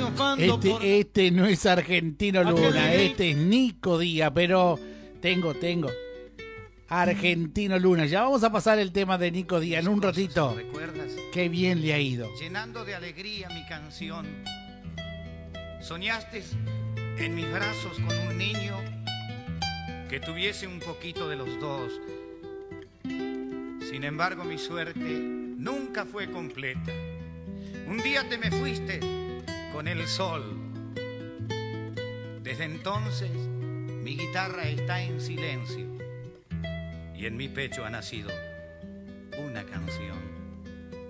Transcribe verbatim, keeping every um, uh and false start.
triunfando Este, por... este no es Argentino Luna, Aquel- este es Nico Díaz, pero tengo, tengo. Argentino Luna. Ya vamos a pasar el tema de Nico Díaz en un ratito. ¿Recuerdas? Qué bien le ha ido. Llenando de alegría mi canción. Soñaste en mis brazos con un niño que tuviese un poquito de los dos. Sin embargo, mi suerte nunca fue completa. Un día te me fuiste con el sol. Desde entonces, mi guitarra está en silencio y en mi pecho ha nacido una canción.